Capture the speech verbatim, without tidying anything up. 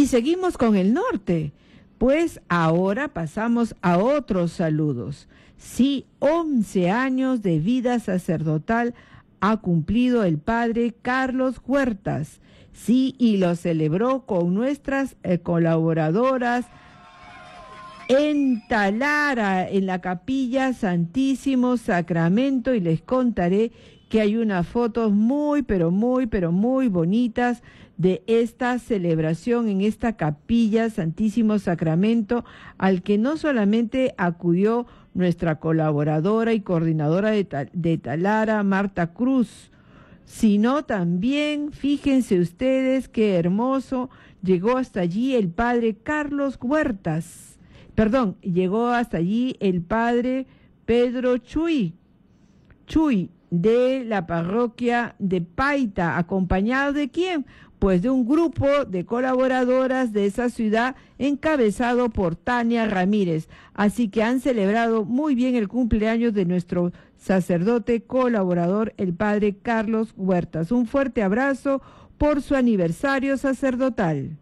seguimos con el norte, pues ahora pasamos a otros saludos. Sí, once años de vida sacerdotal ha cumplido el padre Carlos Huertas. Sí, y lo celebró con nuestras eh, colaboradoras en Talara, en la Capilla Santísimo Sacramento, y les contaré que hay unas fotos muy, pero muy, pero muy bonitas de esta celebración en esta Capilla Santísimo Sacramento, al que no solamente acudió nuestra colaboradora y coordinadora de, Tal- de Talara, Marta Cruz, sino también, fíjense ustedes qué hermoso, llegó hasta allí el padre Carlos Huertas, perdón, llegó hasta allí el padre Pedro Chuy, Chuy, de la parroquia de Paita, ¿acompañado de quién? Pues de un grupo de colaboradoras de esa ciudad encabezado por Tania Ramírez. Así que han celebrado muy bien el cumpleaños de nuestro sacerdote colaborador, el padre Carlos Huertas. Un fuerte abrazo por su aniversario sacerdotal.